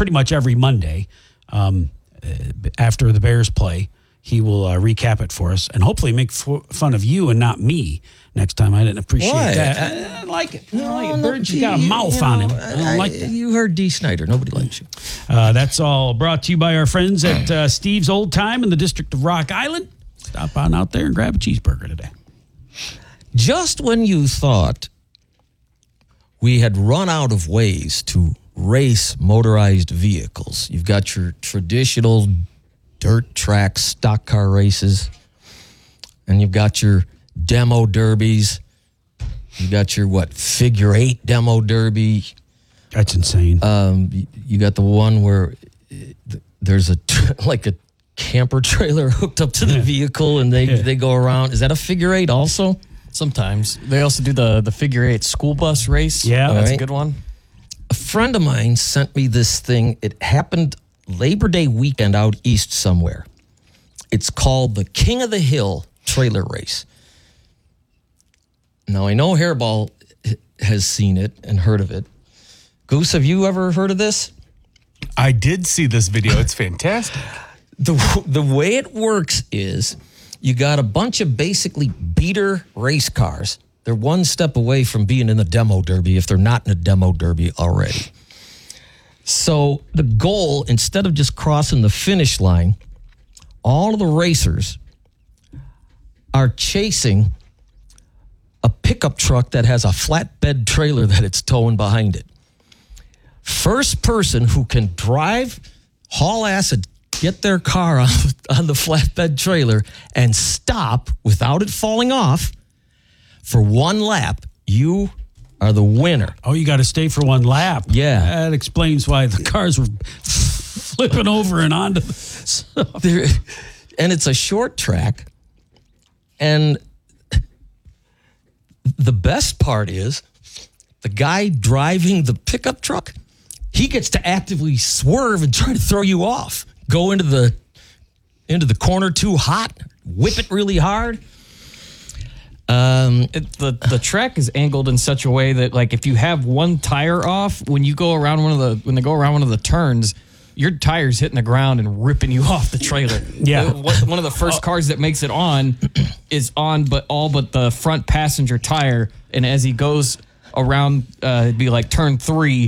pretty much every Monday after the Bears play. He will recap it for us and hopefully make fun of you and not me next time. I didn't appreciate that. I don't like it. Bird's got a mouth on him. I don't like that. You heard D. Snyder. Nobody likes you. That's all brought to you by our friends at Steve's Old Time in the District of Rock Island. Stop on out there and grab a cheeseburger today. Just when you thought we had run out of ways to race motorized vehicles, you've got your traditional dirt track stock car races, and you've got your demo derbies. You got your figure 8 demo derby. That's insane. You got the one where there's a camper trailer hooked up to the vehicle, and they go around. Is that a figure 8 also? Sometimes. They also do the figure 8 school bus race. Yeah. That's a good one. A friend of mine sent me this thing. It happened Labor Day weekend out east somewhere. It's called the King of the Hill Trailer Race. Now, I know Hairball has seen it and heard of it. Goose, have you ever heard of this? I did see this video. It's fantastic. The way it works is you got a bunch of basically beater race cars. They're one step away from being in the demo derby if they're not in a demo derby already. So the goal, instead of just crossing the finish line, all of the racers are chasing a pickup truck that has a flatbed trailer that it's towing behind it. First person who can drive, haul ass, and get their car on the flatbed trailer and stop without it falling off for one lap, you are the winner. Oh, you got to stay for one lap. Yeah. That explains why the cars were flipping over and onto the... And it's a short track. And the best part is the guy driving the pickup truck, he gets to actively swerve and try to throw you off. Go into the corner too hot, whip it really hard. The track is angled in such a way that, like, if you have one tire off, when they go around one of the turns, your tire's hitting the ground and ripping you off the trailer. Yeah. One of the first cars that makes it on is on, but all but the front passenger tire. And as he goes around, it'd be like turn 3,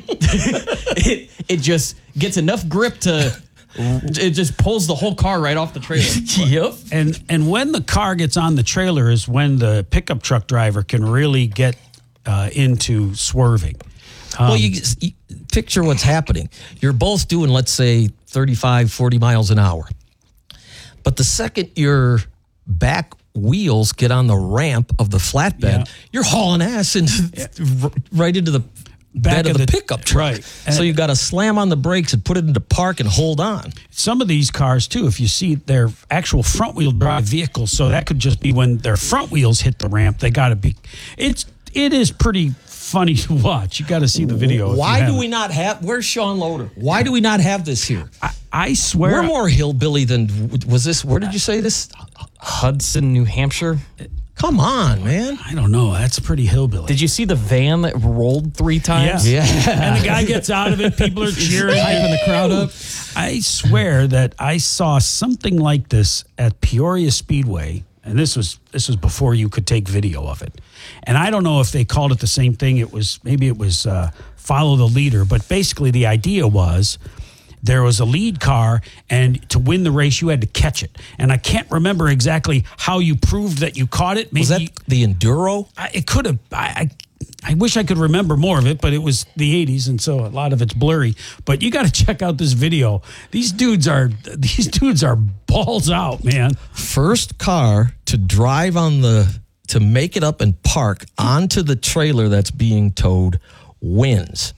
it just gets enough grip it just pulls the whole car right off the trailer. Yep. And when the car gets on the trailer is when the pickup truck driver can really get into swerving. Well, you picture what's happening. You're both doing, let's say, 35, 40 miles an hour. But the second your back wheels get on the ramp of the flatbed, you're hauling ass right into the bed of the pickup truck. Right. So you got to slam on the brakes and put it into park and hold on. Some of these cars, too, if you see their actual front-wheel drive vehicles, so that could just be when their front wheels hit the ramp, they got to be... It is pretty funny to watch. You got to see the video. Why do we not have... Where's Sean Loader? Why do we not have this here? I swear... We're more hillbilly than... Was this... Where did you say this? Hudson, New Hampshire. Come on, man. I don't know. That's pretty hillbilly. Did you see the van that rolled 3 times? Yeah. And the guy gets out of it. People are cheering. Hyping the crowd up. I swear that I saw something like this at Peoria Speedway, and this was before you could take video of it. And I don't know if they called it the same thing. Maybe it was follow the leader, but basically the idea was there was a lead car, and to win the race, you had to catch it. And I can't remember exactly how you proved that you caught it. Maybe was that the Enduro? It could have. I wish I could remember more of it, but it was the 80s, and so a lot of it's blurry. But you got to check out this video. These dudes are balls out, man. First car to drive to make it up and park onto the trailer that's being towed wins.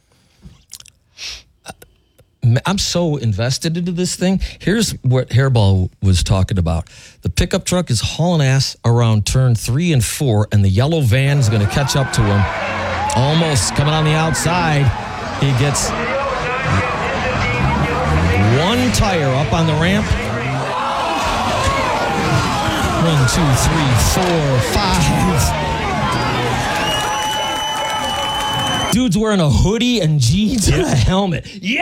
I'm so invested into this thing. Here's what Hairball was talking about. The pickup truck is hauling ass around turn 3 and 4, and the yellow van is going to catch up to him. Almost coming on the outside. He gets one tire up on the ramp. 1, 2, 3, 4, 5. Dude's wearing a hoodie and jeans and a helmet. Yeah!